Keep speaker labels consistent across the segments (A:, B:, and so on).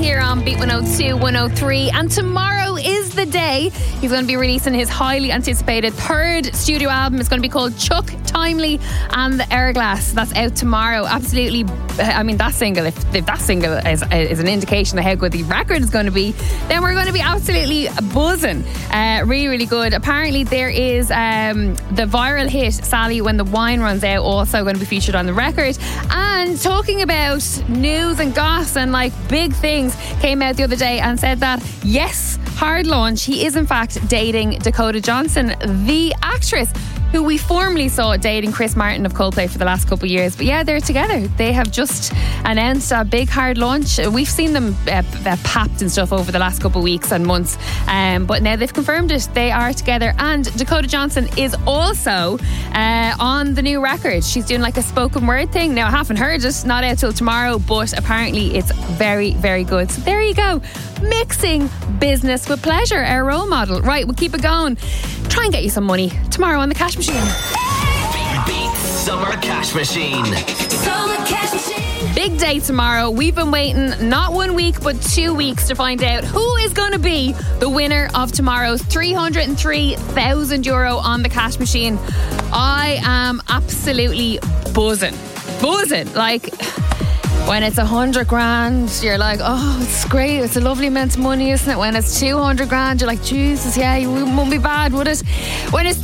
A: here on Beat 102, 103. And tomorrow is the day he's going to be releasing his highly anticipated third studio album. It's going to be called Chuck, Timely and the Hourglass. That's out tomorrow. Absolutely, I mean, that single, if that single is an indication of how good the record is going to be, then we're going to be absolutely buzzing. Really, really good. Apparently there is the viral hit Sally When the Wine Runs Out also going to be featured on the record. And talking about news and goss and like big things, came out the other day and said that yes, hard launch, he is in fact dating Dakota Johnson, the actress who we formerly saw dating Chris Martin of Coldplay for the last couple of years. But yeah, they're together. They have just announced a big hard launch. We've seen them papped and stuff over the last couple of weeks and months, but now they've confirmed it. They are together, and Dakota Johnson is also on the new record. She's doing like a spoken word thing. Now I haven't heard it, not out till tomorrow, but apparently it's very, very good. So there you go. Mixing business with pleasure, our role model. Right, we'll keep it going. Try and get you some money tomorrow on the Cash Machine.
B: Beat Summer Cash Machine.
C: Summer Cash Machine.
A: Big day tomorrow. We've been waiting not 1 week but 2 weeks to find out who is going to be the winner of tomorrow's €303,000 on the Cash Machine. I am absolutely buzzing. Like, when it's 100 grand, you're like, oh, it's great. It's a lovely amount of money, isn't it? When it's 200 grand, you're like, Jesus, yeah, it won't be bad, would it? When it's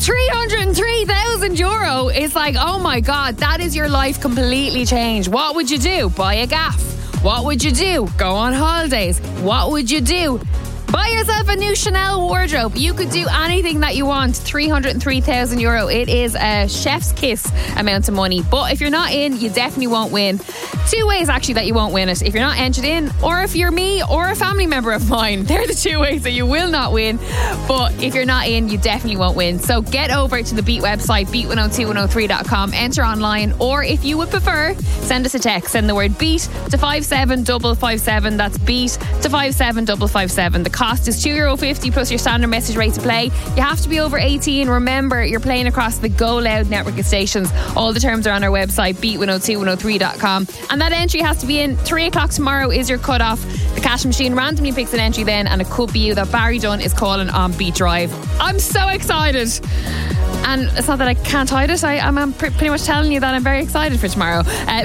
A: €303,000, it's like, oh my God, that is your life completely changed. What would you do? Buy a gaff. What would you do? Go on holidays. What would you do? Buy yourself a new Chanel wardrobe. You could do anything that you want. €303,000. It is a chef's kiss amount of money. But if you're not in, you definitely won't win. 2 ways actually that you won't win it. If you're not entered in, or if you're me or a family member of mine. They're the 2 ways that you will not win. But if you're not in, you definitely won't win. So get over to the Beat website, beat102103.com, enter online, or if you would prefer, send us a text. Send the word BEAT to 57557. That's BEAT to 57557. The cost is €2.50 plus your standard message rate to play. You have to be over 18. Remember, you're playing across the Go Loud network of stations. All the terms are on our website, beat102103.com. And that entry has to be in. 3 o'clock tomorrow is your cut-off. The Cash Machine randomly picks an entry then, and it could be you that Barry Dunn is calling on Beat Drive. I'm so excited. And it's not that I can't hide it. I'm pretty much telling you that I'm very excited for tomorrow.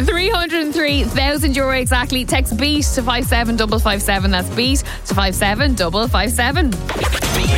A: €303,000 exactly. Text BEAT to 57557. That's BEAT to 57557.